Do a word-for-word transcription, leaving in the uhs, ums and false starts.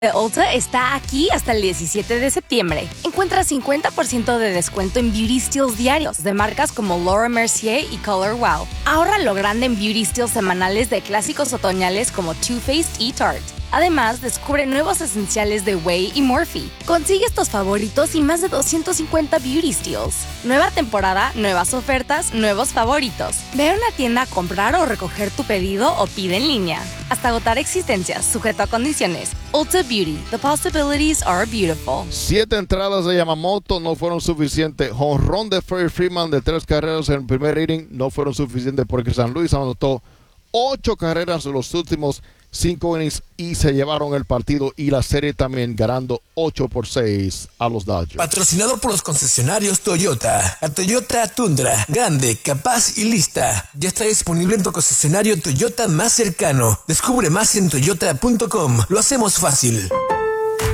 Ulta está aquí hasta el diecisiete de septiembre. Encuentra cincuenta por ciento de descuento en Beauty Steals diarios de marcas como Laura Mercier y Color Wow. Ahorra lo grande en Beauty Steals semanales de clásicos otoñales como Too Faced y Tarte. Además, descubre nuevos esenciales de Way y Morphe. Consigue estos favoritos y más de doscientos cincuenta Beauty Steals. Nueva temporada, nuevas ofertas, nuevos favoritos. Ve a una tienda a comprar o recoger tu pedido o pide en línea. Hasta agotar existencias, sujeto a condiciones. Ulta Beauty, the possibilities are beautiful. Siete entradas de Yamamoto no fueron suficientes. Jonrón de Freddie Freeman de tres carreras en el primer inning no fueron suficientes porque San Luis anotó ocho carreras en los últimos cinco innings y se llevaron el partido y la serie también, ganando ocho por seis a los Dodgers. Patrocinado por los concesionarios Toyota. La Toyota Tundra, grande, capaz y lista. Ya está disponible en tu concesionario Toyota más cercano. Descubre más en toyota punto com. Lo hacemos fácil.